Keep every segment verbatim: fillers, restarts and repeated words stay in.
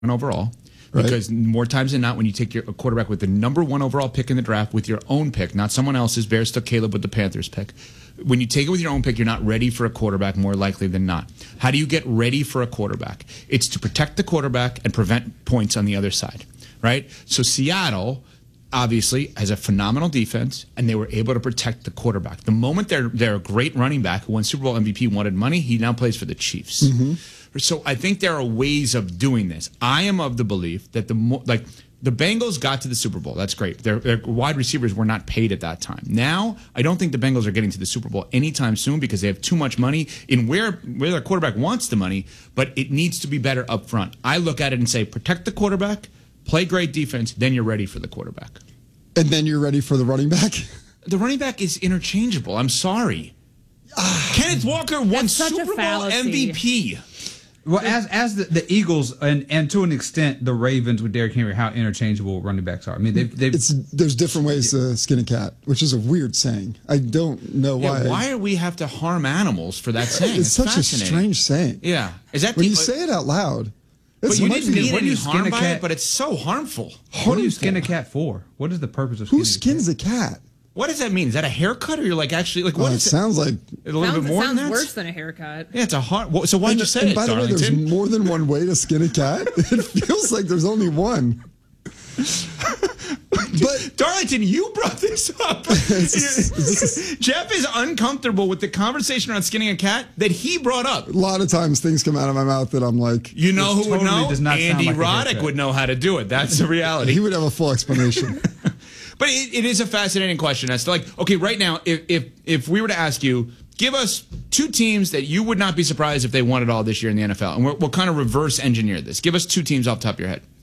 overall. Right. Because more times than not, when you take your a quarterback with the number one overall pick in the draft with your own pick, not someone else's, Bears took Caleb with the Panthers pick. When you take it with your own pick, you're not ready for a quarterback more likely than not. How do you get ready for a quarterback? It's to protect the quarterback and prevent points on the other side, right? So Seattle obviously has a phenomenal defense, and they were able to protect the quarterback. The moment they're, they're a great running back who won Super Bowl M V P, wanted money, he now plays for the Chiefs. Mm-hmm. So I think there are ways of doing this. I am of the belief that the mo- like the Bengals got to the Super Bowl. That's great. Their, their wide receivers were not paid at that time. Now, I don't think the Bengals are getting to the Super Bowl anytime soon because they have too much money in where, where their quarterback wants the money, but it needs to be better up front. I look at it and say, protect the quarterback, play great defense, then you're ready for the quarterback. And then you're ready for the running back? The running back is interchangeable. I'm sorry. Uh, Kenneth Walker won Super Bowl M V P. Well, as as the, the Eagles and, and to an extent the Ravens with Derrick Henry, how interchangeable running backs are. I mean, they've, they've it's there's different ways to skin a cat, which is a weird saying. I don't know why. Yeah, why do we have to harm animals for that saying? It's, it's such a strange saying. Yeah, is that when the, you say it out loud? But you didn't need what any do you harm skin a by cat? it, but it's so harmful. What do you skin a cat for? What is the purpose of skinning Who skins a cat? a cat? What does that mean? Is that a haircut, or you're like actually like what uh, is it? Sounds like a little sounds, bit more it sounds than that. worse than a haircut. Yeah, it's a hard. So why'd and, you say and it, by the way, there's Darlington? more than one way to skin a cat. It feels like there's only one. But Darlington, you brought this up. Jeff is uncomfortable with the conversation around skinning a cat that he brought up. A lot of times things come out of my mouth that I'm like, you know who totally would know? does not sound Andy like a Roddick haircut. would know how to do it. That's the reality. he would have a full explanation. But it, it is a fascinating question as to like, okay, right now, if, if if we were to ask you, give us two teams that you would not be surprised if they won it all this year in the N F L, and we're, we'll kind of reverse engineer this. Give us two teams off the top of your head.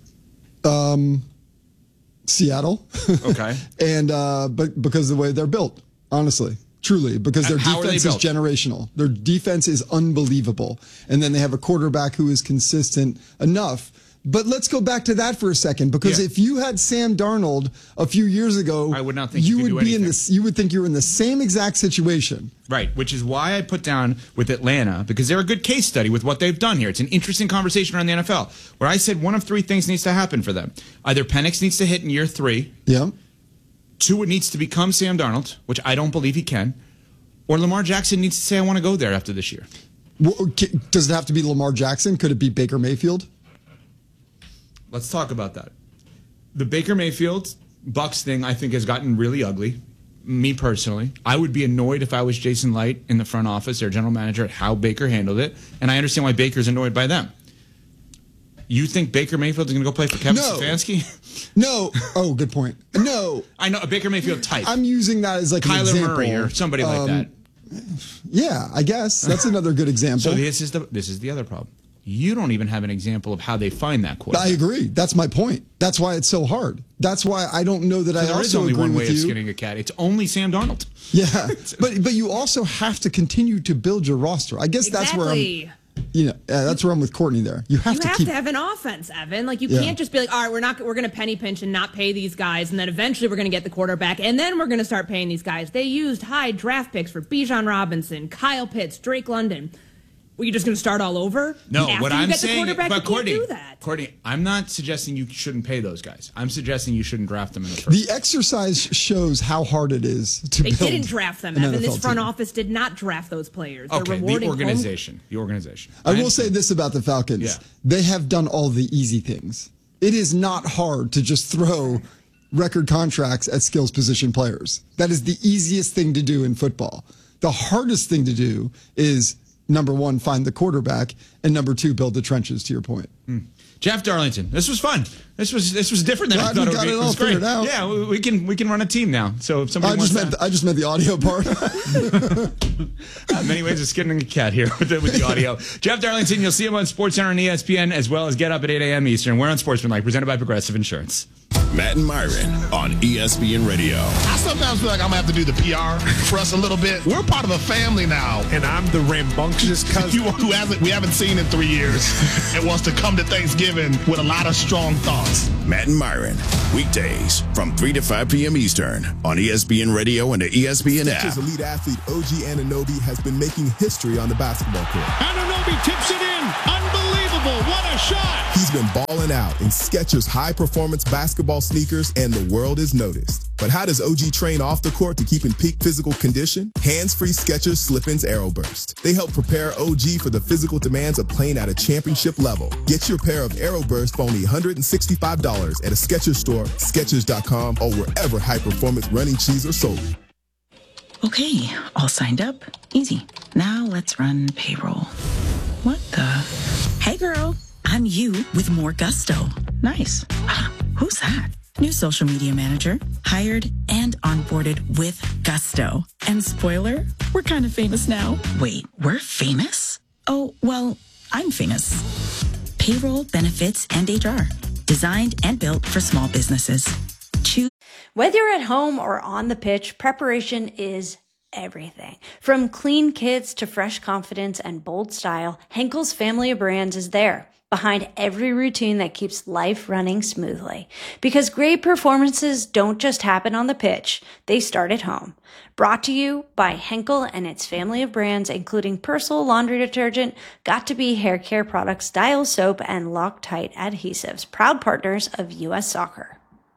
Um, Seattle. Okay. and uh, but because of the way they're built, honestly. Truly, because their How are they defense is built? generational. Their defense is unbelievable. And then they have a quarterback who is consistent enough. But let's go back to that for a second, because Yeah. if you had Sam Darnold a few years ago, I would not think you you could would do be in anything. this. You would think you were in the same exact situation. Right, which is why I put down with Atlanta, because they're a good case study with what they've done here. It's an interesting conversation around the N F L, where I said one of three things needs to happen for them. Either Penix needs to hit in year three. Yeah. Two, it needs to become Sam Darnold, which I don't believe he can. Or Lamar Jackson needs to say, I want to go there after this year. Well, okay, does it have to be Lamar Jackson? Could it be Baker Mayfield? Let's talk about that. The Baker Mayfield Bucks thing, I think, has gotten really ugly. Me personally, I would be annoyed if I was Jason Light in the front office, their general manager, at how Baker handled it, and I understand why Baker's annoyed by them. You think Baker Mayfield is going to go play for Kevin No. Stefanski? No. Oh, good point. No. I know a Baker Mayfield type. I'm using that as like an Kyler example. Murray or somebody like Um, that. Yeah, I guess that's another good example. So this is the this is the other problem. You don't even have an example of how they find that quarterback. I agree. That's my point. That's why it's so hard. That's why I don't know that So I there also is only agree one way with of you. skinning a cat. It's only Sam Darnold. Yeah, but but you also have to continue to build your roster. I guess that's where Exactly. I'm. You know, uh, that's where I'm with Courtney. There, you have You to have keep. to have an offense, Evan. Like you Yeah. can't just be like, all right, we're not, we're going to penny pinch and not pay these guys, and then eventually we're going to get the quarterback, and then we're going to start paying these guys. They used high draft picks for Bijan Robinson, Kyle Pitts, Drake London. Were you just going to start all over? No, After what you I'm get the saying, quarterback, but you Courtney, can't do that. Courtney, I'm not suggesting you shouldn't pay those guys. I'm suggesting you shouldn't draft them in the first. The exercise shows how hard it is to They build. didn't draft them, an Evan. N F L This front team. office did not draft those players. They're Okay, the rewarding home- organization. The organization. I will understand. say this about the Falcons. Yeah. They have done all the easy things. It is not hard to just throw record contracts at skills position players. That is the easiest thing to do in football. The hardest thing to do is, number one, find the quarterback, and number two, build the trenches, to your point. Hmm. Jeff Darlington, this was fun. This was this was different than I Glad thought we it would got be. it It all was great. figured out. Yeah, we, we can we can run a team now. So if somebody I wants just meant to, the, I just meant the audio part. uh, many ways of skinning a cat here with the, with the audio. Jeff Darlington, you'll see him on SportsCenter and E S P N, as well as Get Up at eight a.m. Eastern. We're on Sportsmanlike, presented by Progressive Insurance. Matt and Myron on E S P N Radio. I sometimes feel like I'm going to have to do the P R for us a little bit. We're part of a family now. And I'm the rambunctious cousin. You who hasn't we haven't seen in three years and wants to come to Thanksgiving with a lot of strong thoughts. Matt and Myron, weekdays from three to five p.m. Eastern on E S P N Radio and the E S P N app. Skechers elite athlete O G Anunoby has been making history on the basketball court. Anunoby tips it in. Unbelievable. What a shot. He's been balling out in Skechers high-performance basketball sneakers, and the world is noticed. But how does O G train off the court to keep in peak physical condition? Hands-free Skechers Slip-ins AeroBurst. They help prepare O G for the physical demands of playing at a championship level. Get your pair of AeroBurst for only one hundred sixty-five dollars at a Skechers store, Skechers dot com, or wherever high-performance running shoes are sold. Okay, all signed up. Easy. Now let's run payroll. What the? Hey girl, I'm you with more gusto. Nice. Who's that? New social media manager, hired and onboarded with gusto. And spoiler, we're kind of famous now. Wait, we're famous? Oh, well, I'm famous. Payroll, benefits, and H R. Designed and built for small businesses. Choose. Whether you're at home or on the pitch, preparation is everything. From clean kits to fresh confidence and bold style, Henkel's family of brands is there, behind every routine that keeps life running smoothly. Because great performances don't just happen on the pitch, they start at home. Brought to you by Henkel and its family of brands, including Persil laundry detergent, Got2b hair care products, Dial soap, and Loctite adhesives, proud partners of U S Soccer.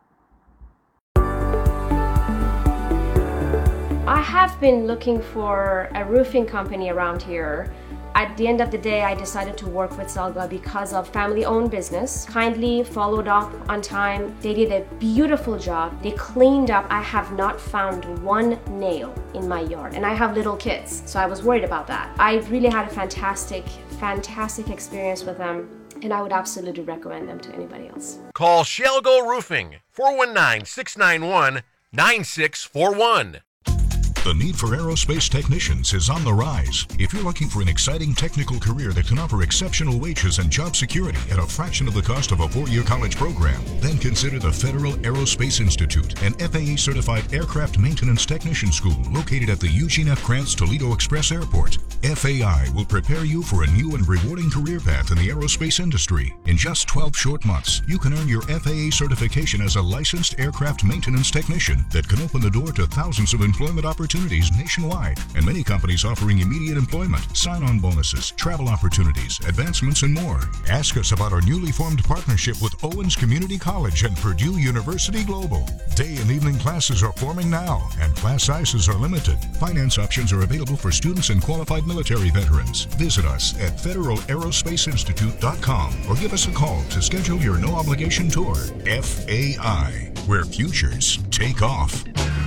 I have been looking for a roofing company around here. At the end of the day, I decided to work with Selga because of family-owned business. Kindly followed up on time. They did a beautiful job. They cleaned up. I have not found one nail in my yard, and I have little kids, so I was worried about that. I really had a fantastic, fantastic experience with them, and I would absolutely recommend them to anybody else. Call Shelgo Roofing, four one nine, six nine one, nine six four one. The need for aerospace technicians is on the rise. If you're looking for an exciting technical career that can offer exceptional wages and job security at a fraction of the cost of a four-year college program, then consider the Federal Aerospace Institute, an F A A-certified aircraft maintenance technician school located at the Eugene F. Krantz Toledo Express Airport. F A I will prepare you for a new and rewarding career path in the aerospace industry. In just twelve short months, you can earn your F A A certification as a licensed aircraft maintenance technician that can open the door to thousands of employment opportunities nationwide, and many companies offering immediate employment, sign-on bonuses, travel opportunities, advancements, and more. Ask us about our newly formed partnership with Owens Community College and Purdue University Global. Day and evening classes are forming now, and class sizes are limited. Finance options are available for students and qualified military veterans. Visit us at federal aerospace institute dot com or give us a call to schedule your no-obligation tour. F A I, where futures take off.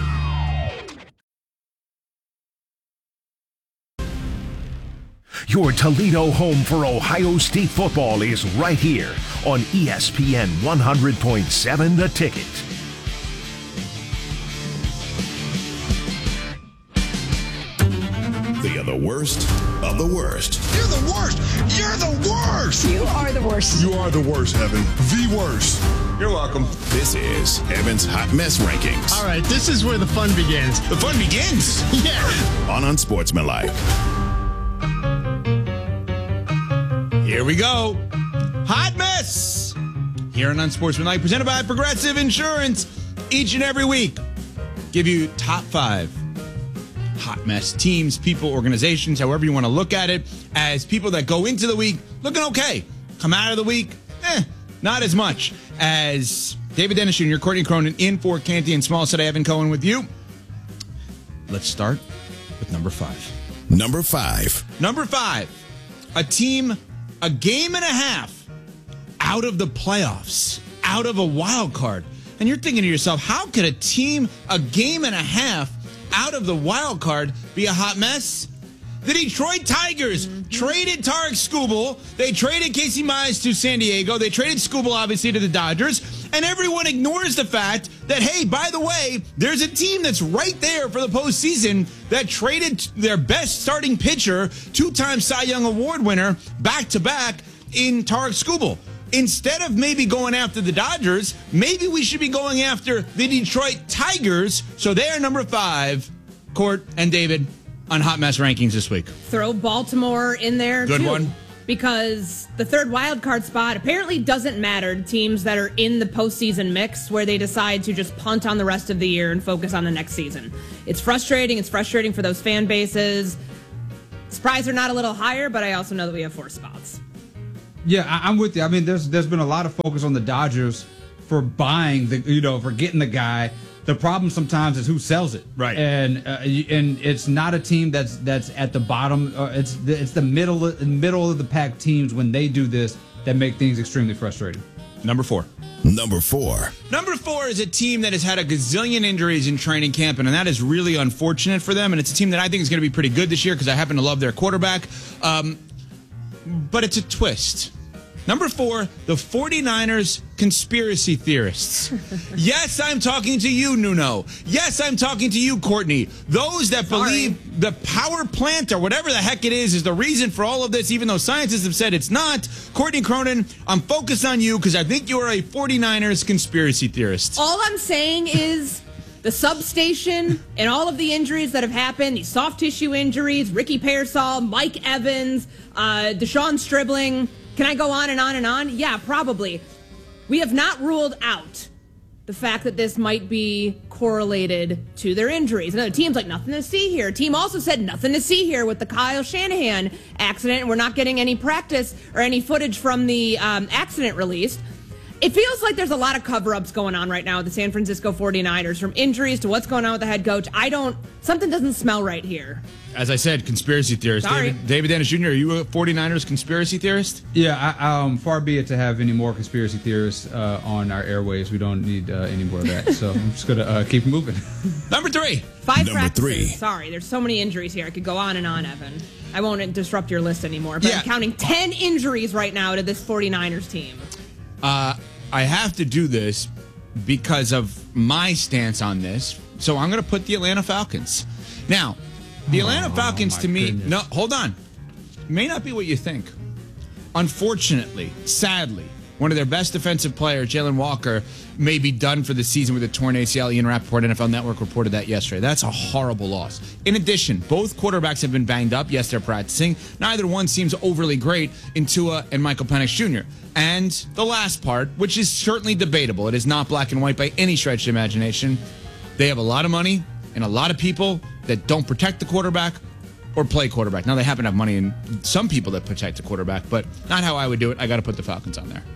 Your Toledo home for Ohio State football is right here on E S P N one hundred point seven The Ticket. They are the worst of the worst. You're the worst. You're the worst. You are the worst. You are the worst, Evan. The worst. You're welcome. This is Evan's Hot Mess Rankings. All right, this is where the fun begins. The fun begins? Yeah. On Unsportsmanlike. Here we go. Hot Mess. Here on Unsportsmanlike, presented by Progressive Insurance. Each and every week, give you top five hot mess teams, people, organizations, however you want to look at it, as people that go into the week looking okay. Come out of the week, eh, not as much. As David Dennis Junior, Courtney Cronin in for Canty and Small, said I Evan Cohen with you. Let's start with number five. Number five. Number five. A team a game and a half out of the playoffs, out of a wild card. And you're thinking to yourself, how could a team a game and a half out of the wild card be a hot mess? The Detroit Tigers mm-hmm. traded Tarek Skubal. They traded Casey Mize to San Diego. They traded Skubal, obviously, to the Dodgers. And everyone ignores the fact that, hey, by the way, there's a team that's right there for the postseason that traded their best starting pitcher, two-time Cy Young Award winner, back-to-back in Tarek Skubal. Instead of maybe going after the Dodgers, maybe we should be going after the Detroit Tigers. So they are number five. Court and David on Hot Mess Rankings this week. Throw Baltimore in there, Good too. one. because the third wild card spot apparently doesn't matter to teams that are in the postseason mix where they decide to just punt on the rest of the year and focus on the next season. It's frustrating. It's frustrating for those fan bases. Surprised they're not a little higher, but I also know that we have four spots. Yeah, I, I'm with you. I mean, there's there's been a lot of focus on the Dodgers for buying the, you know, for getting the guy. The problem sometimes is who sells it, right? And uh, and it's not a team that's that's at the bottom. Uh, it's the, it's the middle middle of the pack teams when they do this that make things extremely frustrating. Number four. Number four. Number four is a team that has had a gazillion injuries in training camp, and that is really unfortunate for them. And it's a team that I think is going to be pretty good this year because I happen to love their quarterback. Um, but it's a twist. Number four, the 49ers conspiracy theorists. Yes, I'm talking to you, Nuno. Yes, I'm talking to you, Courtney. Those that Sorry. believe the power plant or whatever the heck it is is the reason for all of this, even though scientists have said it's not. Courtney Cronin, I'm focused on you because I think you are a 49ers conspiracy theorist. All I'm saying is the substation and all of the injuries that have happened, these soft tissue injuries, Ricky Pearsall, Mike Evans, uh, Deshaun Stribling. Can I go on and on and on? Yeah, probably. We have not ruled out the fact that this might be correlated to their injuries. Another team's like, nothing to see here. Team also said nothing to see here with the Kyle Shanahan accident, and we're not getting any practice or any footage from the um, accident released. It feels like there's a lot of cover-ups going on right now with the San Francisco 49ers, from injuries to what's going on with the head coach. I don't, something doesn't smell right here. As I said, conspiracy theorist. Sorry. David, David Dennis Junior, are you a 49ers conspiracy theorist? Yeah, I, um, far be it to have any more conspiracy theorists uh, on our airwaves. We don't need uh, any more of that. So I'm just going to uh, keep moving. Number three. Five Number practices. three. Sorry, there's so many injuries here. I could go on and on, Evan. I won't disrupt your list anymore, but Yeah. I'm counting ten injuries right now to this 49ers team. Uh, I have to do this because of my stance on this. So I'm going to put the Atlanta Falcons. Now, the Atlanta Oh, Falcons, my to me, goodness. no, hold on, may not be what you think. Unfortunately, sadly, one of their best defensive players, Jalen Walker, may be done for the season with a torn A C L. Ian Rappaport, N F L Network, reported that yesterday. That's a horrible loss. In addition, both quarterbacks have been banged up. Yes, they're practicing. Neither one seems overly great in Tua and Michael Penix Junior And the last part, which is certainly debatable, it is not black and white by any stretch of imagination. They have a lot of money and a lot of people that don't protect the quarterback or play quarterback. Now, they happen to have money and some people that protect the quarterback, but not how I would do it. I got to put the Falcons on there.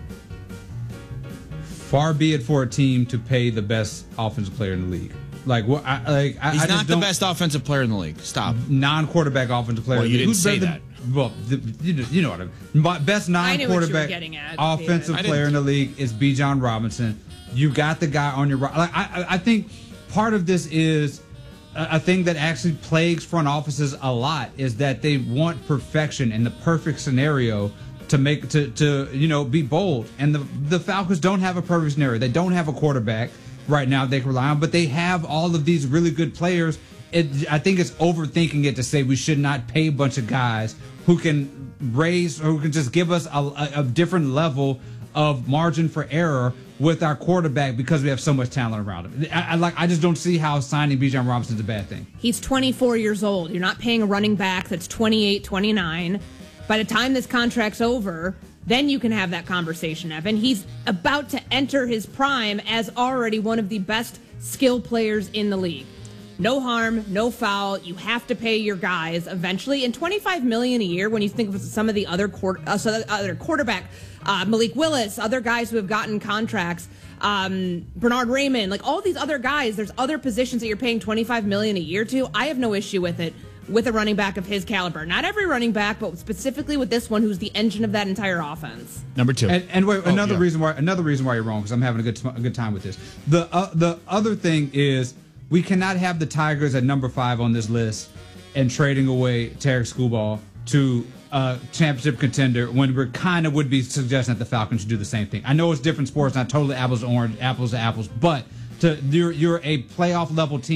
Far be it for a team to pay the best offensive player in the league. Like what? I, like I, He's I just not the don't- best offensive player in the league. Stop. non-quarterback offensive player. Well, in you the league. didn't say better than- Well, the, you, know, you know what I mean. My best I knew what you were non-quarterback getting at, offensive David. I player in didn't- the league is Bijan Robinson. You got the guy on your right. Like, I, I- I think part of this is a, a thing that actually plagues front offices a lot is that they want perfection and the perfect scenario to make to to you know be bold. And the the Falcons don't have a perfect scenario. They don't have a quarterback right now they can rely on, but they have all of these really good players. It, I think it's overthinking it to say we should not pay a bunch of guys who can raise or who can just give us a, a, a different level of margin for error with our quarterback because we have so much talent around him. I, I like. I just don't see how signing Bijan Robinson is a bad thing. He's twenty-four years old. You're not paying a running back that's twenty-eight, twenty-nine. By the time this contract's over, then you can have that conversation, Evan. He's about to enter his prime as already one of the best skill players in the league. No harm, no foul. You have to pay your guys eventually. And twenty-five million dollars a year, when you think of some of the other quarter, uh, so the other quarterback, uh, Malik Willis, other guys who have gotten contracts, um, Bernard Raymond, like all these other guys, there's other positions that you're paying twenty-five million dollars a year to. I have no issue with it with a running back of his caliber. Not every running back, but specifically with this one, who's the engine of that entire offense. Number two. And, and wait, Oh, another yeah. reason why another reason why you're wrong because I'm having a good a good time with this. The uh, the other thing is we cannot have the Tigers at number five on this list and trading away Tarek Skubal to a championship contender when we're kind of would be suggesting that the Falcons should do the same thing. I know it's different sports, not totally apples to orange, apples to apples, but to you're you're a playoff level team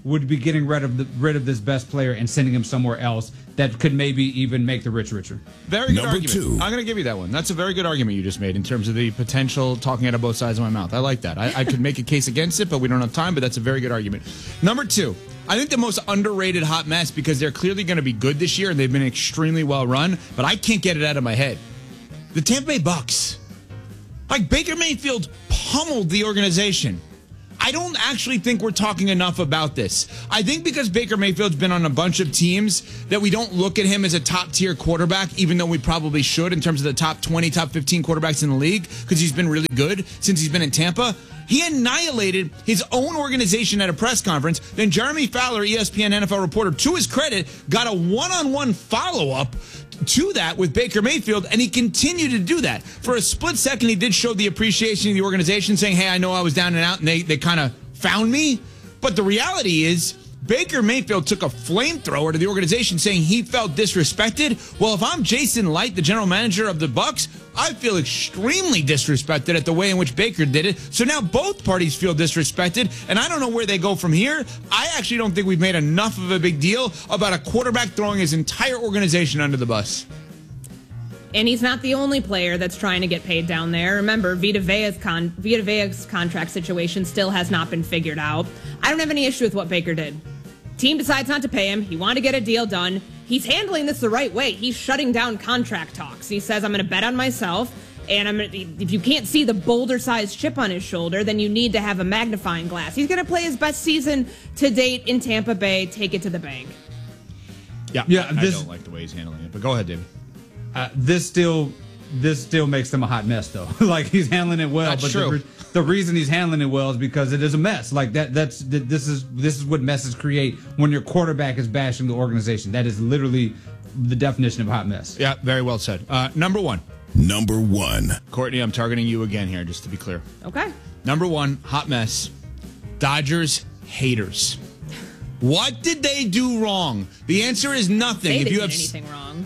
would be getting rid of the, rid of this best player and sending him somewhere else that could maybe even make the rich richer. Very good Number argument. two. I'm going to give you that one. That's a very good argument you just made in terms of the potential talking out of both sides of my mouth. I like that. I, I could make a case against it, but we don't have time, but that's a very good argument. Number two, I think the most underrated hot mess, because they're clearly going to be good this year and they've been extremely well run, but I can't get it out of my head. The Tampa Bay Bucks. Like, Baker Mayfield pummeled the organization. I don't actually think we're talking enough about this. I think because Baker Mayfield's been on a bunch of teams that we don't look at him as a top-tier quarterback, even though we probably should in terms of the top twenty, top fifteen quarterbacks in the league, because he's been really good since he's been in Tampa. He annihilated his own organization at a press conference. Then Jeremy Fowler, E S P N N F L reporter, to his credit, got a one-on-one follow-up to that with Baker Mayfield, and he continued to do that. For a split second, he did show the appreciation of the organization, saying, hey, I know I was down and out, and they, they kind of found me. But the reality is, Baker Mayfield took a flamethrower to the organization, saying he felt disrespected. Well, if I'm Jason Light, the general manager of the Bucks, I feel extremely disrespected at the way in which Baker did it. So now both parties feel disrespected, and I don't know where they go from here. I actually don't think we've made enough of a big deal about a quarterback throwing his entire organization under the bus. And he's not the only player that's trying to get paid down there. Remember, Vita Vea's, con- Vita Vea's contract situation still has not been figured out. I don't have any issue with what Baker did. Team decides not to pay him. He wanted to get a deal done. He's handling this the right way. He's shutting down contract talks. He says, I'm going to bet on myself. And I'm gonna, if you can't see the boulder-sized chip on his shoulder, then you need to have a magnifying glass. He's going to play his best season to date in Tampa Bay. Take it to the bank. Yeah, yeah. I, This, I don't like the way he's handling it. But go ahead, David. Uh, this still, this still makes them a hot mess, though. Like, he's handling it well, That's but true. The, the reason he's handling it well is because it is a mess. Like that. That's this is this is what messes create when your quarterback is bashing the organization. That is literally the definition of a hot mess. Yeah, very well said. Uh, number one. Number one. Courtney, I'm targeting you again here, just to be clear. Okay. Number one, hot mess. Dodgers haters. What did they do wrong? The answer is nothing. They if didn't you do have anything wrong.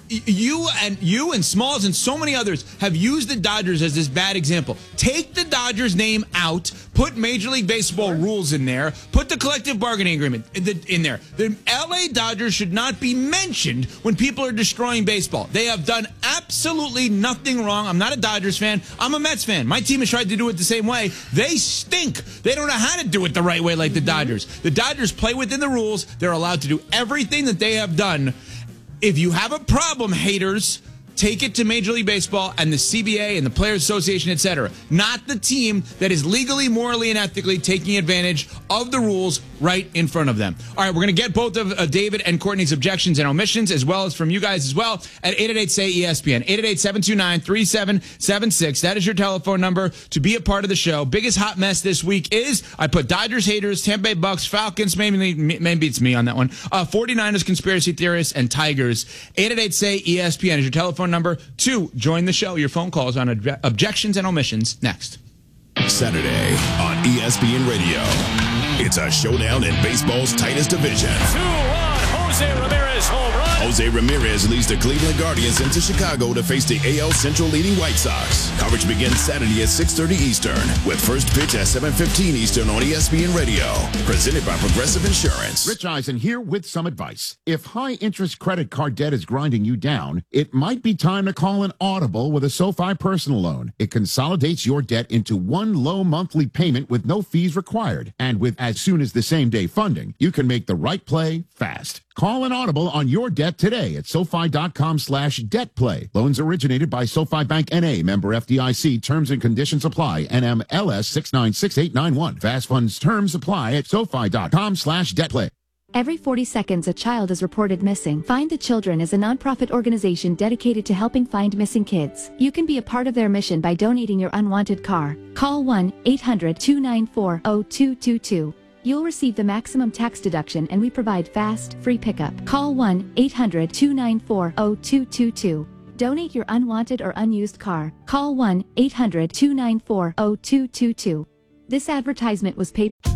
You and you and Smalls and so many others have used the Dodgers as this bad example. Take the Dodgers name out, put Major League Baseball rules in there, put the collective bargaining agreement in there. The L A Dodgers should not be mentioned when people are destroying baseball. They have done absolutely nothing wrong. I'm not a Dodgers fan. I'm a Mets fan. My team has tried to do it the same way. They stink. They don't know how to do it the right way like the Dodgers. The Dodgers play within the rules. They're allowed to do everything that they have done. If you have a problem, haters, take it to Major League Baseball and the C B A and the Players Association, et cetera. Not the team that is legally, morally, and ethically taking advantage of the rules right in front of them. All right, we're going to get both of uh, David and Courtney's objections and omissions, as well as from you guys as well, at eight eight eight, S A Y, E S P N, eight eight eight, seven two nine, three seven seven six. That is your telephone number to be a part of the show. Biggest hot mess this week is, I put Dodgers haters, Tampa Bay Bucks, Falcons, maybe maybe it's me on that one, uh, forty-niners conspiracy theorists, and Tigers. eight eight eight, S A Y, E S P N is your telephone number to join the show. Your phone calls on obje- objections and omissions next. Saturday on E S P N Radio. It's a showdown in baseball's tightest division. two one, Jose Ramirez home run. Jose Ramirez leads the Cleveland Guardians into Chicago to face the A L Central leading White Sox. Coverage begins Saturday at six thirty Eastern with first pitch at seven fifteen Eastern on E S P N Radio. Presented by Progressive Insurance. Rich Eisen here with some advice. If high-interest credit card debt is grinding you down, it might be time to call an Audible with a SoFi personal loan. It consolidates your debt into one low monthly payment with no fees required. And with as soon as the same day funding, you can make the right play fast. Call an Audible on your debt today at SoFi.com slash debt play. Loans originated by SoFi Bank N A, member F D I C. Terms and conditions apply. N M L S six nine six eight nine one. Fast funds terms apply at SoFi.com slash debt play. Every forty seconds, a child is reported missing. Find the Children is a nonprofit organization dedicated to helping find missing kids. You can be a part of their mission by donating your unwanted car. Call one eight hundred, two nine four, zero two two two. You'll receive the maximum tax deduction, and we provide fast, free pickup. Call one eight hundred, two nine four, zero two two two. Donate your unwanted or unused car. Call one eight hundred, two nine four, zero two two two. This advertisement was paid.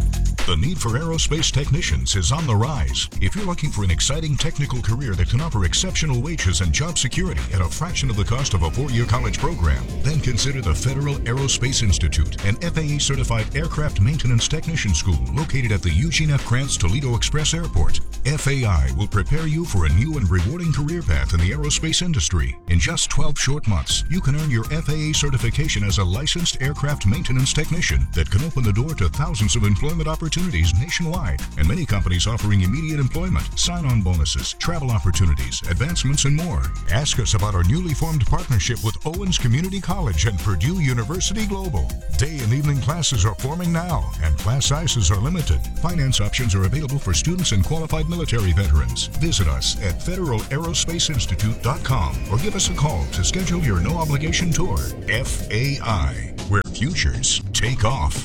The need for aerospace technicians is on the rise. If you're looking for an exciting technical career that can offer exceptional wages and job security at a fraction of the cost of a four-year college program, then consider the Federal Aerospace Institute, an F A A-certified aircraft maintenance technician school located at the Eugene F. Krantz Toledo Express Airport. F A I will prepare you for a new and rewarding career path in the aerospace industry. In just twelve short months, you can earn your F A A certification as a licensed aircraft maintenance technician that can open the door to thousands of employment opportunities nationwide, and many companies offering immediate employment, sign-on bonuses, travel opportunities, advancements, and more. Ask us about our newly formed partnership with Owens Community College and Purdue University Global. Day and evening classes are forming now, and class sizes are limited. Finance options are available for students and qualified military veterans. Visit us at federal aerospace institute dot com or give us a call to schedule your no-obligation tour. F A I, where futures take off.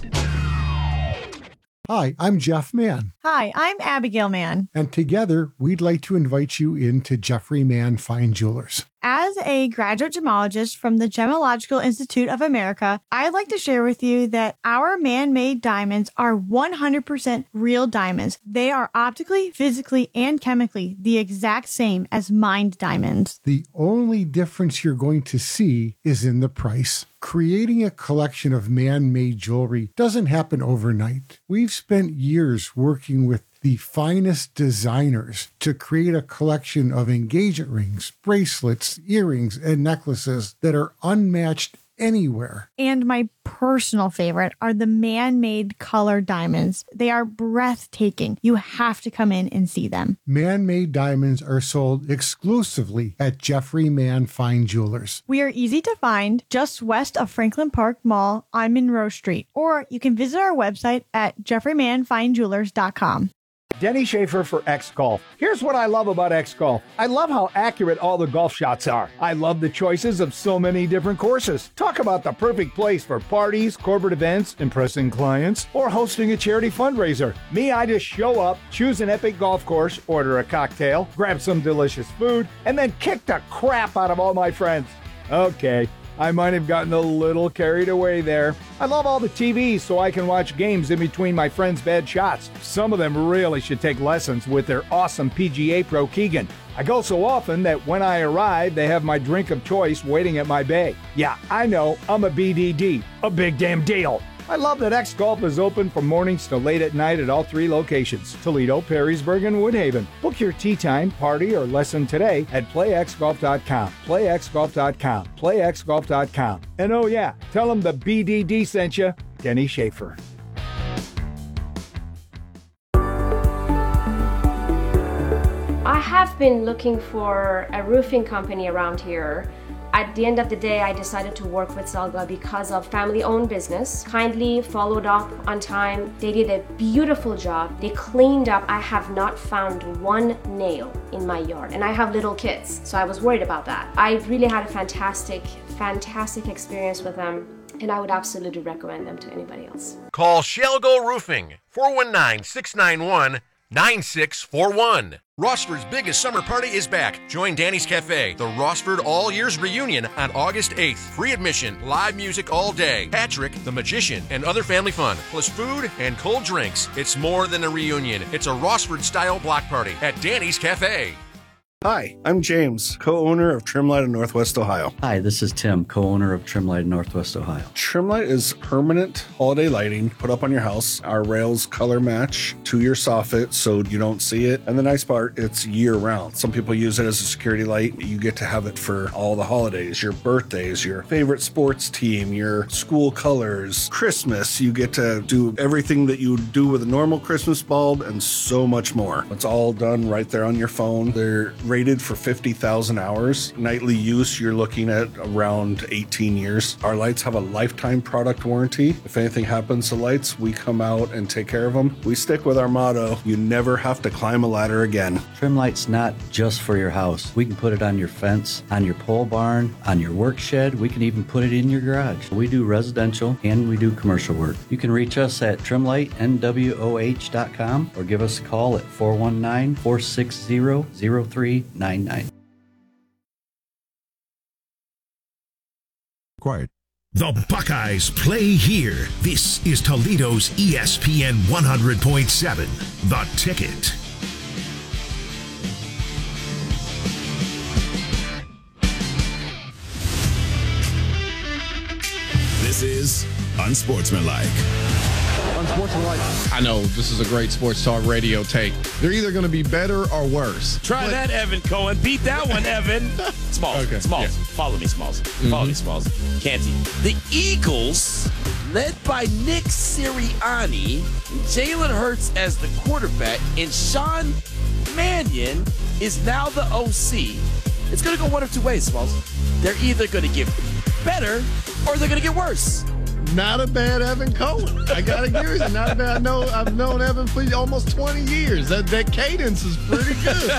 Hi, I'm Jeff Mann. Hi, I'm Abigail Mann. And together, we'd like to invite you into Jeffrey Mann Fine Jewelers. As a graduate gemologist from the Gemological Institute of America, I'd like to share with you that our man-made diamonds are one hundred percent real diamonds. They are optically, physically, and chemically the exact same as mined diamonds. The only difference you're going to see is in the price. Creating a collection of man-made jewelry doesn't happen overnight. We've spent years working with the finest designers to create a collection of engagement rings, bracelets, earrings, and necklaces that are unmatched anywhere. And my personal favorite are the man-made color diamonds. They are breathtaking. You have to come in and see them. Man-made diamonds are sold exclusively at Jeffrey Mann Fine Jewelers. We are easy to find just west of Franklin Park Mall on Monroe Street, or you can visit our website at jeffrey mann fine jewelers dot com. Denny Schaefer for X-Golf. Here's what I love about X-Golf. I love how accurate all the golf shots are. I love the choices of so many different courses. Talk about the perfect place for parties, corporate events, impressing clients, or hosting a charity fundraiser. Me, I just show up, choose an epic golf course, order a cocktail, grab some delicious food, and then kick the crap out of all my friends. Okay, I might have gotten a little carried away there. I love all the T Vs so I can watch games in between my friends' bad shots. Some of them really should take lessons with their awesome P G A pro Keegan. I go so often that when I arrive, they have my drink of choice waiting at my bay. Yeah, I know, I'm a B D D. A big damn deal. I love that X-Golf is open from mornings to late at night at all three locations, Toledo, Perrysburg, and Woodhaven. Book your tee time, party, or lesson today at play x golf dot com. play x golf dot com. play x golf dot com. And oh yeah, tell them the B D D sent you, Denny Schaefer. I have been looking for a roofing company around here. At the end of the day, I decided to work with Selga because of family-owned business. Kindly followed up on time. They did a beautiful job. They cleaned up. I have not found one nail in my yard, and I have little kids, so I was worried about that. I really had a fantastic, fantastic experience with them, and I would absolutely recommend them to anybody else. Call Shelgo Roofing, four one nine, six nine one, nine six four one. Rossford's biggest summer party is back. Join Danny's Cafe, the Rossford All Years Reunion on August eighth. Free admission, live music all day, Patrick, the Magician, and other family fun, plus food and cold drinks. It's more than a reunion. It's a Rossford-style block party at Danny's Cafe. Hi, I'm James, co-owner of Trimlight of Northwest Ohio. Hi, this is Tim, co-owner of Trimlight of Northwest Ohio. Trimlight is permanent holiday lighting put up on your house. Our rails color match to your soffit so you don't see it. And the nice part, it's year-round. Some people use it as a security light. You get to have it for all the holidays, your birthdays, your favorite sports team, your school colors, Christmas. You get to do everything that you would do with a normal Christmas bulb and so much more. It's all done right there on your phone. They're rated for fifty thousand hours. Nightly use, you're looking at around eighteen years. Our lights have a lifetime product warranty. If anything happens to lights, we come out and take care of them. We stick with our motto, you never have to climb a ladder again. Trimlight's not just for your house. We can put it on your fence, on your pole barn, on your work shed. We can even put it in your garage. We do residential and we do commercial work. You can reach us at trimlight n w o h dot com or give us a call at four one nine, four six zero, zero three nine nine. Quiet. The Buckeyes play here. This is Toledo's E S P N one hundred point seven, The Ticket. This is Unsportsmanlike. Unsportsmanlike. I know this is a great sports talk radio take. They're either going to be better or worse. Try but, that, Evan Cohen. Beat that one, Evan. Smalls. Okay. Smalls. Yeah. Follow me, Smalls. Mm-hmm. Follow me, Smalls. Canty. The Eagles, led by Nick Sirianni, Jalen Hurts as the quarterback, and Sean Mannion is now the O C. It's going to go one of two ways, Smalls. They're either going to get better or they're going to get worse. Not a bad Evan Cohen. I gotta give you. Not a bad. I know. I've known Evan for almost twenty years. That that cadence is pretty good.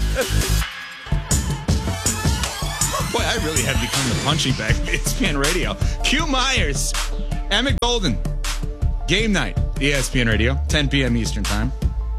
Boy, I really have become the punching bag of E S P N Radio. Q Myers, Emmett Golden, game night, E S P N Radio, ten p.m. Eastern time.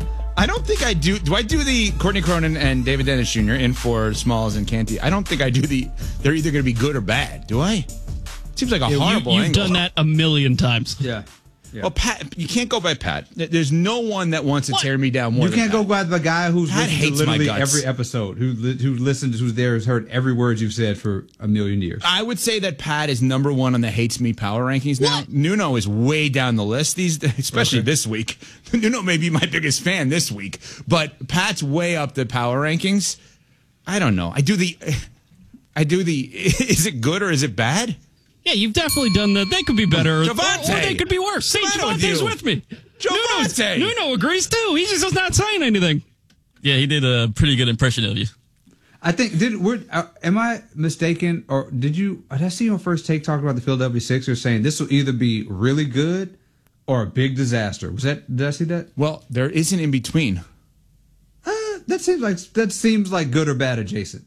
I don't think I do. Do I do the Courtney Cronin and David Dennis Junior in for Smalls and Canty? I don't think I do the. They're either going to be good or bad. Do I? Seems like a yeah, horrible you, You've angle. done that a million times. Yeah. yeah. Well, Pat, you can't go by Pat. There's no one that wants to what? tear me down more You than can't Pat. go by the guy who's Pat listened to literally my guts. every episode, who who listens, who's there, has heard every word you've said for a million years. I would say that Pat is number one on the hates me power rankings now. What? Nuno is way down the list these, especially okay. this week. Nuno may be my biggest fan this week, but Pat's way up the power rankings. I don't know. I do the, I do the. Is it good or is it bad? Yeah, you've definitely done the. They could be better, or, or Javante. they could be worse. See, Javante's with, with me. Javante. Nuno, Nuno agrees too. He just is not saying anything. Yeah, he did a pretty good impression of you. I think did. We're, uh, am I mistaken, or did you? Did I see you on First Take talking about the Philadelphia Sixers saying this will either be really good or a big disaster? Was that? Did I see that? Well, there is an in between. Uh, that seems like that seems like good or bad adjacent.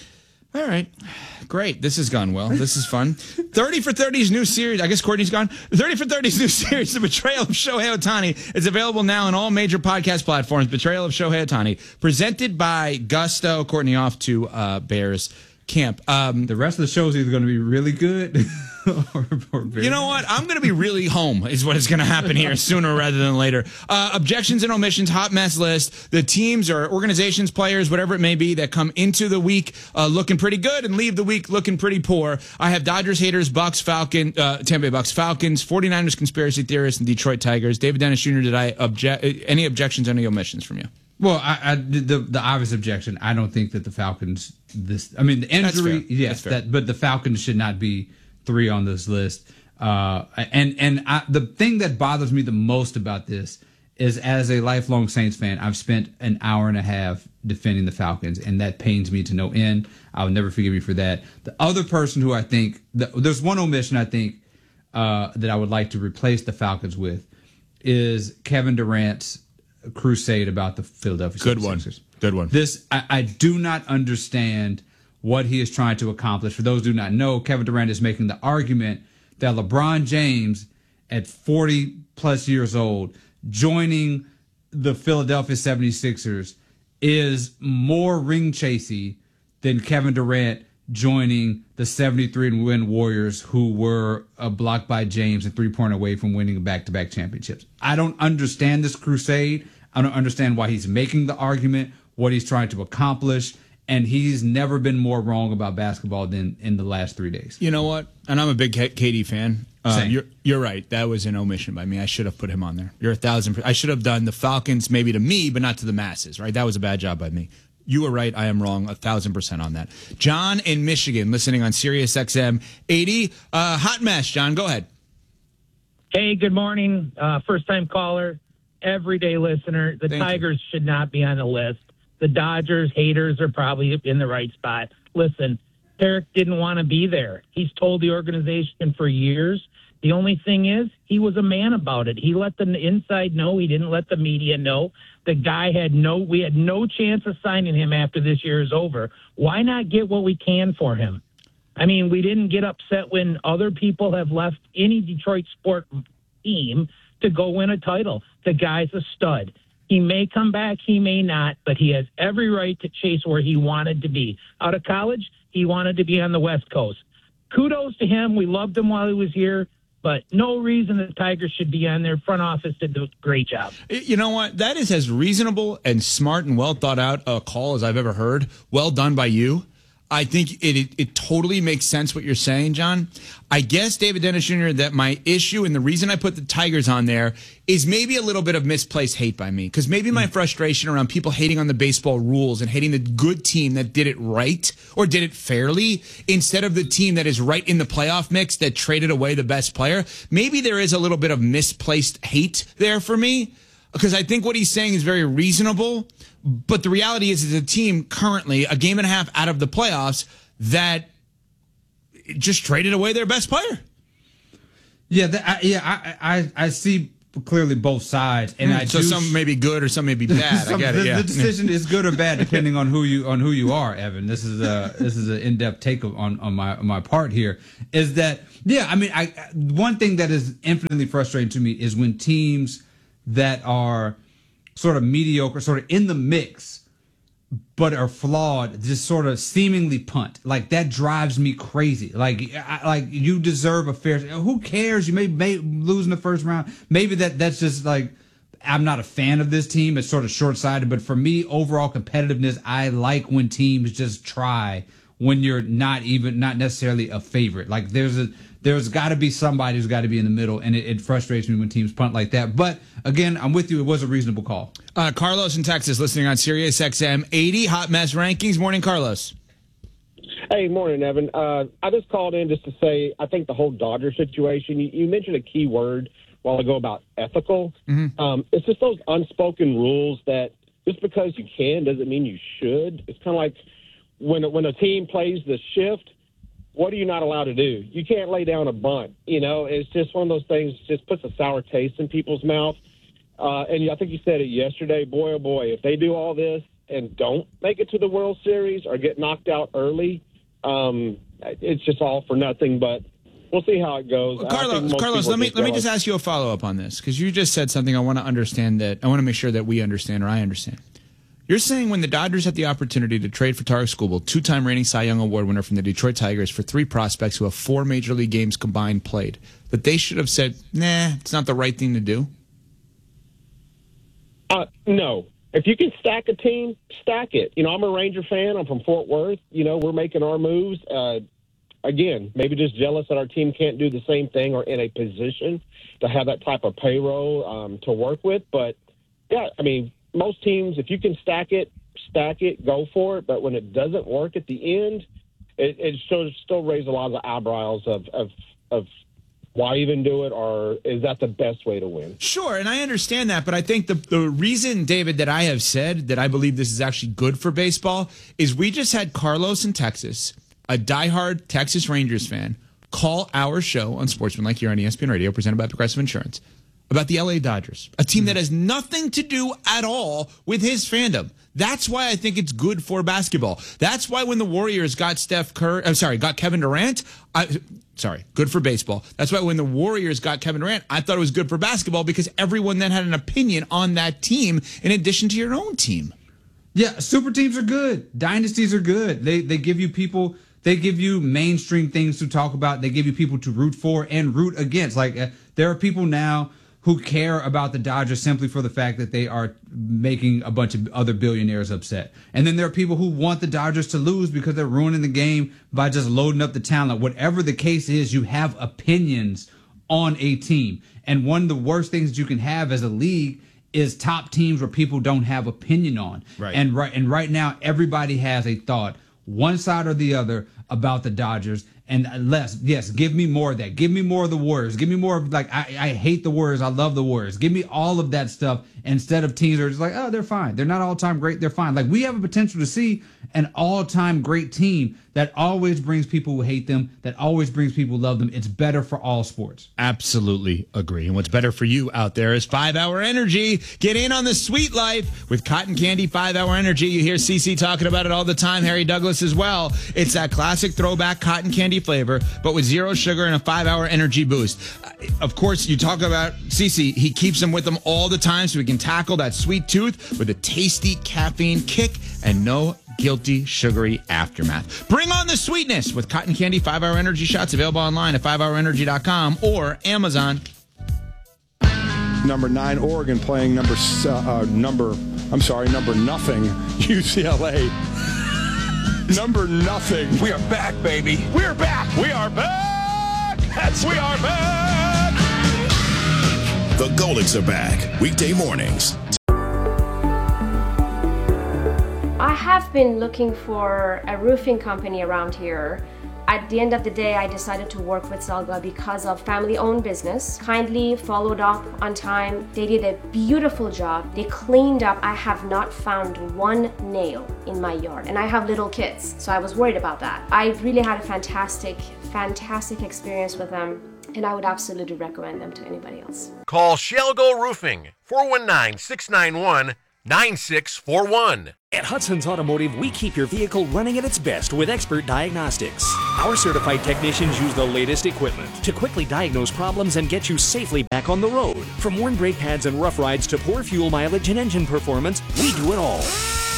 All right. Great. This has gone well. This is fun. thirty for thirty's new series. I guess Courtney's gone. thirty for thirty's new series, The Betrayal of Shohei Ohtani, is available now on all major podcast platforms. Betrayal of Shohei Ohtani, presented by Gusto. Courtney off to uh, Bears camp. Um, the rest of the show is either going to be really good or, or very You know what? I'm going to be really home is what is going to happen here sooner rather than later. Uh, objections and omissions, hot mess list. The teams or organizations, players, whatever it may be, that come into the week uh, looking pretty good and leave the week looking pretty poor. I have Dodgers haters, Bucks, Falcon, uh, Tampa Bay Bucks, Falcons, forty-niners conspiracy theorists, and Detroit Tigers. David Dennis Junior, did I object? Any objections, any omissions from you? Well, I, I the the obvious objection. I don't think that the Falcons. This, I mean, the injury. Yes, that. But the Falcons should not be three on this list. Uh, and and I, the thing that bothers me the most about this is, as a lifelong Saints fan, I've spent an hour and a half defending the Falcons, and that pains me to no end. I'll never forgive you for that. The other person who I think the, there's one omission I think uh, that I would like to replace the Falcons with is Kevin Durant's crusade about the Philadelphia Good one. Sixers. Good one. This, I, I do not understand what he is trying to accomplish. For those who do not know, Kevin Durant is making the argument that LeBron James, at forty plus years old, joining the Philadelphia seventy-sixers is more ring chasey than Kevin Durant joining the seventy-three and win Warriors, who were uh, blocked by James and three point away from winning back-to-back championships. I don't understand this crusade. I don't understand why he's making the argument, what he's trying to accomplish, and he's never been more wrong about basketball than in the last three days. You know what? And I'm a big K D fan. Uh, Same. you're you're right. That was an omission by me. I should have put him on there. You're a thousand. Per- I should have done the Falcons maybe to me, but not to the masses. Right? That was a bad job by me. You were right. I am wrong a thousand percent on that. John in Michigan, listening on Sirius X M eighty. Uh, hot mess. John, go ahead. Hey, good morning. Uh, first time caller, everyday listener. The Thank Tigers you. should not be on the list. The Dodgers haters are probably in the right spot. Listen, Derek didn't want to be there. He's told the organization for years. The only thing is, he was a man about it. He let the inside know. He didn't let the media know. The guy had no, we had no chance of signing him after this year is over. Why not get what we can for him? I mean, we didn't get upset when other people have left any Detroit sport team to go win a title. The guy's a stud. He may come back, he may not, but he has every right to chase where he wanted to be. Out of college, he wanted to be on the West Coast. kudos to him. We loved him while he was here. But no reason the Tigers should be on their front office did a great job. You know what? That is as reasonable and smart and well thought out a call as I've ever heard. Well done by you. I think it, it it totally makes sense what you're saying, John. I guess, David Dennis Junior, that my issue and the reason I put the Tigers on there is maybe a little bit of misplaced hate by me. Because maybe my frustration around people hating on the baseball rules and hating the good team that did it right or did it fairly instead of the team that is right in the playoff mix that traded away the best player. Maybe there is a little bit of misplaced hate there for me. Because I think what he's saying is very reasonable. But the reality is, it's a team currently a game and a half out of the playoffs that just traded away their best player. Yeah, the, I, yeah, I, I I see clearly both sides, and mm, I so do, some may be good or some may be bad. some, I get the, it. Yeah. The decision is good or bad depending on who you on who you are, Evan. This is a this is an in depth take on on my on my part here. Is that yeah? I mean, I one thing that is infinitely frustrating to me is when teams that are sort of mediocre, sort of in the mix, but are flawed, just sort of seemingly punt. Like, that drives me crazy. Like, I, like you deserve a fair. Who cares? You may, may lose in the first round. Maybe that that's just like, I'm not a fan of this team. It's sort of short-sighted. But for me, overall competitiveness, I like when teams just try when you're not even, not necessarily a favorite. Like, there's a, there's got to be somebody who's got to be in the middle, and it, it frustrates me when teams punt like that. But, again, I'm with you. It was a reasonable call. Uh, Carlos in Texas listening on Sirius X M eighty Hot Mess Rankings. Morning, Carlos. Hey, morning, Evan. Uh, I just called in just to say I think the whole Dodger situation, you, you mentioned a key word a while ago about ethical. Mm-hmm. Um, it's just those unspoken rules that just because you can doesn't mean you should. It's kind of like when, when a team plays the shift, what are you not allowed to do? You can't lay down a bunt. You know, it's just one of those things just puts a sour taste in people's mouth. Uh, and I think you said it yesterday, boy, oh boy, if they do all this and don't make it to the World Series or get knocked out early, um, it's just all for nothing. But we'll see how it goes. Well, Carlos, Carlos, let me let me just ask you a follow up on this, because you just said something I want to understand that I want to make sure that we understand or I understand. You're saying when the Dodgers had the opportunity to trade for Tarik Skubal, two-time reigning Cy Young Award winner from the Detroit Tigers, for three prospects who have four Major League games combined played, that they should have said, nah, it's not the right thing to do? Uh, no. If you can stack a team, stack it. You know, I'm a Ranger fan. I'm from Fort Worth. You know, we're making our moves. Uh, again, maybe just jealous that our team can't do the same thing or in a position to have that type of payroll um, to work with. But, yeah, I mean, most teams, if you can stack it, stack it, go for it. But when it doesn't work at the end, it, it still, still raises a lot of eyebrows of, of, of why even do it, or is that the best way to win? Sure, and I understand that, but I think the, the reason, David, that I have said that I believe this is actually good for baseball is we just had Carlos in Texas, a diehard Texas Rangers fan, call our show on Sportsmanlike here on E S P N Radio, presented by Progressive Insurance, about the L A Dodgers, a team that has nothing to do at all with his fandom. That's why I think it's good for basketball. That's why when the Warriors got Steph Curry, I'm sorry, got Kevin Durant, I, sorry, good for baseball. That's why when the Warriors got Kevin Durant, I thought it was good for basketball because everyone then had an opinion on that team in addition to your own team. Yeah, super teams are good. Dynasties are good. They they give you people, they give you mainstream things to talk about. They give you people to root for and root against. Like uh, there are people now who care about the Dodgers simply for the fact that they are making a bunch of other billionaires upset. And then there are people who want the Dodgers to lose because they're ruining the game by just loading up the talent. Whatever the case is, you have opinions on a team. And one of the worst things that you can have as a league is top teams where people don't have opinion on. Right. And right and right now, everybody has a thought, one side or the other, about the Dodgers. And less, yes, give me more of that. Give me more of the Warriors. Give me more of, like, I, I hate the Warriors. I love the Warriors. Give me all of that stuff instead of teams that are just like, oh, they're fine. They're not all-time great. They're fine. Like, we have a potential to see an all-time great team that always brings people who hate them, that always brings people who love them. It's better for all sports. Absolutely agree. And what's better for you out there is five-hour Energy. Get in on the sweet life with Cotton Candy five-hour Energy. You hear Cece talking about it all the time, Harry Douglas as well. It's that classic throwback cotton candy flavor, but with zero sugar and a five-hour energy boost. Uh, of course, you talk about Cece. He keeps them with him all the time so he can tackle that sweet tooth with a tasty caffeine kick and no guilty, sugary aftermath. Bring on the sweetness with Cotton Candy five hour Energy Shots, available online at five hour energy dot com or Amazon. Number nine, Oregon playing number uh, number. I'm sorry, number nothing. U C L A. Number nothing. We are back, baby. We are back. We are back. That's we are back. The Golics are back weekday mornings. I have been looking for a roofing company around here. At the end of the day, I decided to work with Zelga because of family-owned business. Kindly followed up on time. They did a beautiful job. They cleaned up. I have not found one nail in my yard, and I have little kids, so I was worried about that. I really had a fantastic, fantastic experience with them, and I would absolutely recommend them to anybody else. Call Shelgo Roofing, four one nine, six nine one, nine six four one. At Hudson's Automotive, we keep your vehicle running at its best with expert diagnostics. Our certified technicians use the latest equipment to quickly diagnose problems and get you safely back on the road. From worn brake pads and rough rides to poor fuel mileage and engine performance, we do it all.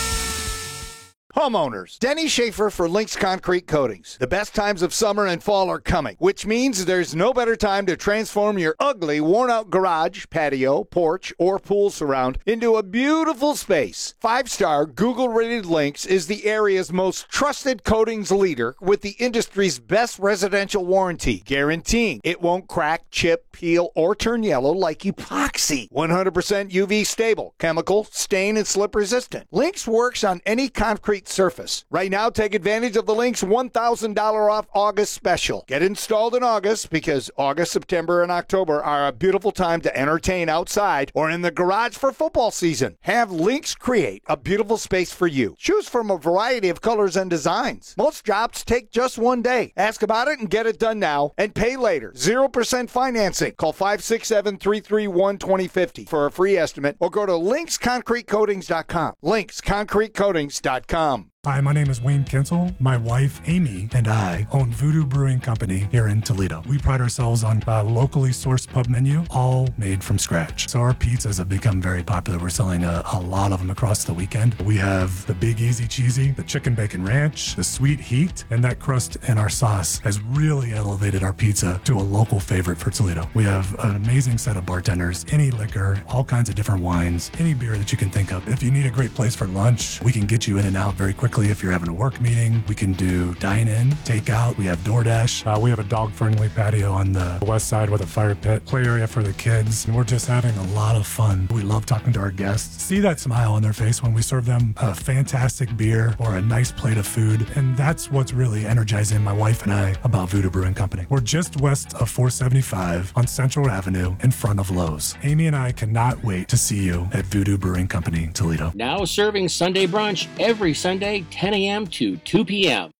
Homeowners, Denny Schaefer for Lynx Concrete Coatings. The best times of summer and fall are coming, which means there's no better time to transform your ugly, worn-out garage, patio, porch, or pool surround into a beautiful space. Five-star Google-rated Lynx is the area's most trusted coatings leader with the industry's best residential warranty, guaranteeing it won't crack, chip, peel, or turn yellow like epoxy. one hundred percent U V stable, chemical, stain, and slip resistant. Lynx works on any concrete surface. Right now, take advantage of the Lynx one thousand dollars off August special. Get installed in August because August, September, and October are a beautiful time to entertain outside or in the garage for football season. Have Lynx create a beautiful space for you. Choose from a variety of colors and designs. Most jobs take just one day. Ask about it and get it done now and pay later. zero percent financing. Call five six seven, three three one, two zero five zero for a free estimate or go to lynx concrete coatings dot com. lynx concrete coatings dot com. Hi, my name is Wayne Kinsel. My wife, Amy, and I own Voodoo Brewing Company here in Toledo. We pride ourselves on a locally sourced pub menu, all made from scratch. So our pizzas have become very popular. We're selling a, a lot of them across the weekend. We have the Big Easy Cheesy, the Chicken Bacon Ranch, the Sweet Heat, and that crust and our sauce has really elevated our pizza to a local favorite for Toledo. We have an amazing set of bartenders, any liquor, all kinds of different wines, any beer that you can think of. If you need a great place for lunch, we can get you in and out very quickly. If you're having a work meeting, we can do dine-in, takeout. We have DoorDash. Uh, we have a dog-friendly patio on the west side with a fire pit, play area for the kids, and we're just having a lot of fun. We love talking to our guests. See that smile on their face when we serve them a fantastic beer or a nice plate of food, and that's what's really energizing my wife and I about Voodoo Brewing Company. We're just west of four seventy-five on Central Avenue in front of Lowe's. Amy and I cannot wait to see you at Voodoo Brewing Company, Toledo. Now serving Sunday brunch every Sunday, ten a.m. to two p.m.